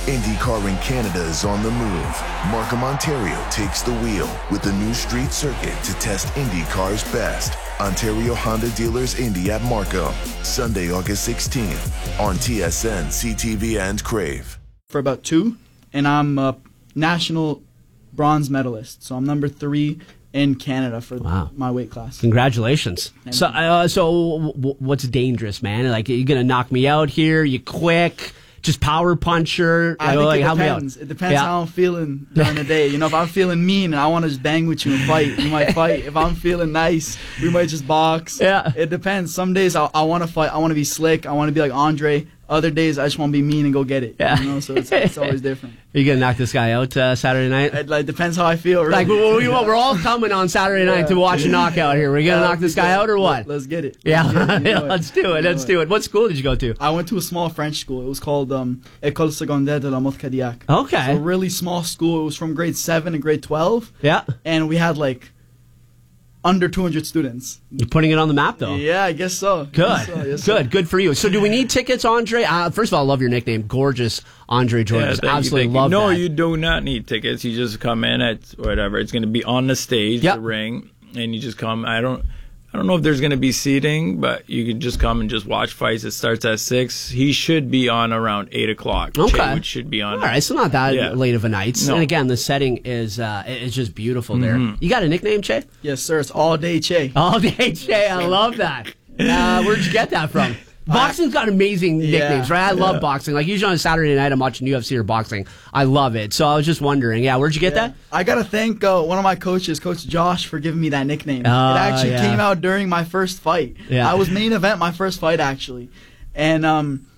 IndyCar in Canada is on the move. Markham, Ontario takes the wheel with the new street circuit to test IndyCar's best. Ontario Honda Dealers Indy at Markham, Sunday, August 16th on TSN, CTV, and Crave. For about 2, and I'm a national bronze medalist, so I'm number 3 in Canada for my weight class. Congratulations. So what's dangerous, man? Like, you're going to knock me out here? You quick? Just power puncher? I think it depends. It depends how I'm feeling during the day. You know, if I'm feeling mean and I want to just bang with you and fight, we might fight. If I'm feeling nice, we might just box. Yeah. It depends. Some days I want to fight. I want to be slick. I want to be like Andre. Other days I just want to be mean and go get it. Yeah. You know, so it's always different. Are you going to knock this guy out Saturday night? It depends how I feel. Really. Like, we're all coming on Saturday night to watch a knockout here. We're going to knock this guy out or what? Let's get it. Yeah, let's do it. Let's do it. What school did you go to? I went to a small French school. It was called École Secondaire de la Motte-Cadillac. Okay. It's a really small school. It was from grade 7 to grade 12. Yeah. And we had like under 200 students. You're putting it on the map, though. Yeah, I guess so. Good. Good for you. So do we need tickets, Andre? First of all, I love your nickname. Gorgeous Andre Jordan. Absolutely love that. No, you do not need tickets. You just come in at whatever. It's going to be on the stage, the ring, and you just come. I don't know if there's going to be seating, but you can just come and just watch fights. It starts at 6. He should be on around 8 o'clock. Okay. Should be on. All right, so not that late of a night. No. And again, the setting is it's just beautiful there. You got a nickname, Che? Yes, sir. It's All Day Che. All Day Che. I love that. Where'd you get that from? Boxing's got amazing nicknames, right? I love boxing. Like, usually on a Saturday night, I'm watching UFC or boxing. I love it. So I was just wondering, where'd you get that? I got to thank one of my coaches, Coach Josh, for giving me that nickname. It actually came out during my first fight. Yeah. I was main event my first fight, actually. And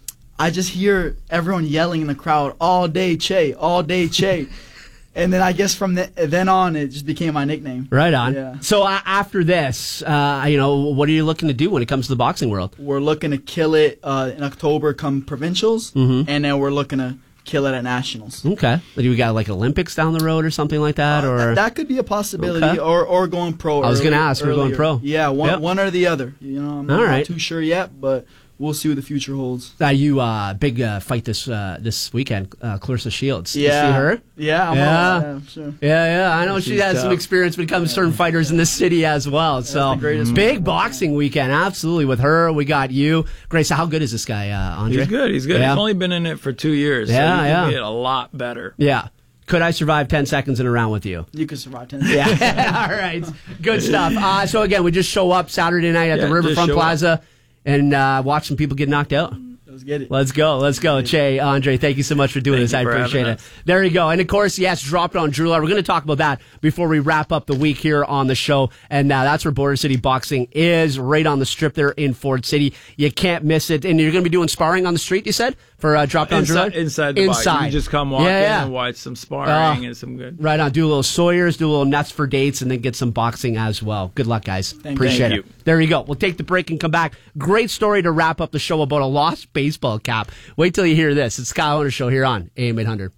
I just hear everyone yelling in the crowd, All Day Che, All Day Che. And then I guess from then on, it just became my nickname. Right on. Yeah. So after this, what are you looking to do when it comes to the boxing world? We're looking to kill it in October come provincials, and then we're looking to kill it at nationals. Okay. Do we got like Olympics down the road or something like that? Or that could be a possibility, or going pro. I was going to ask, we're going pro. Yeah, one or the other. You know, I'm not too sure yet, but we'll see what the future holds. You big fight this weekend, Clarissa Shields. Yeah. You see her? Yeah, sure. Yeah. I know she has some experience when it comes to certain fighters in this city as well. So big boxing weekend, absolutely. With her, we got you. Grace, how good is this guy, Andre? He's good. Yeah. He's only been in it for 2 years. So he can get a lot better. Yeah. Could I survive 10 seconds in a round with you? You could survive 10 seconds. Yeah. All right. Good stuff. So again, we just show up Saturday night at the Riverfront Plaza. And watch some people get knocked out. Let's get it. Let's go. Che, Andre, thank you so much for doing this. I appreciate it. There you go. And of course, yes, Drop It on Drooler. We're going to talk about that before we wrap up the week here on the show. And that's where Border City Boxing is, right on the strip there in Ford City. You can't miss it. And you're going to be doing sparring on the street, you said, for Drop It on Drooler? Inside the box. You can just come walk in and watch some sparring and some good. Right on. Do a little Sawyers, do a little Nuts for Dates, and then get some boxing as well. Good luck, guys. Appreciate it. There you go. We'll take the break and come back. Great story to wrap up the show about a lost baseball cap. Wait till you hear this. It's Kyle Owner Show here on AM 800.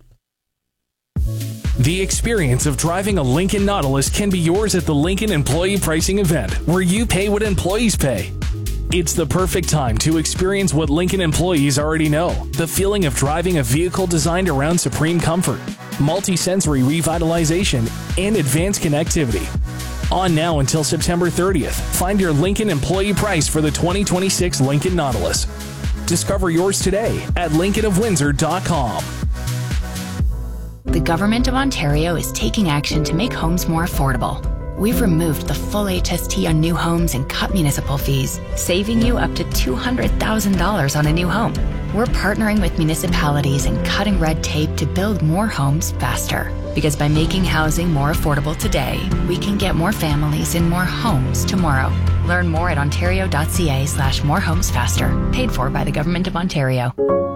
The experience of driving a Lincoln Nautilus can be yours at the Lincoln Employee Pricing Event, where you pay what employees pay. It's the perfect time to experience what Lincoln employees already know, the feeling of driving a vehicle designed around supreme comfort, multi-sensory revitalization, and advanced connectivity. On now until September 30th, find your Lincoln employee price for the 2026 Lincoln Nautilus. Discover yours today at LincolnofWindsor.com. The Government of Ontario is taking action to make homes more affordable. We've removed the full HST on new homes and cut municipal fees, saving you up to $200,000 on a new home. We're partnering with municipalities and cutting red tape to build more homes faster. Because by making housing more affordable today, we can get more families in more homes tomorrow. Learn more at ontario.ca/morehomesfaster. Paid for by the Government of Ontario.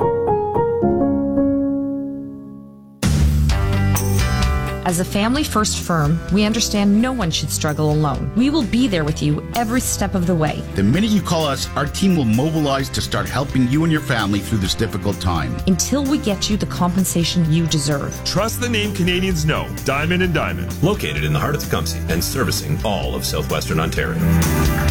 As a family-first firm, we understand no one should struggle alone. We will be there with you every step of the way. The minute you call us, our team will mobilize to start helping you and your family through this difficult time. Until we get you the compensation you deserve. Trust the name Canadians know, Diamond & Diamond. Located in the heart of Tecumseh and servicing all of southwestern Ontario.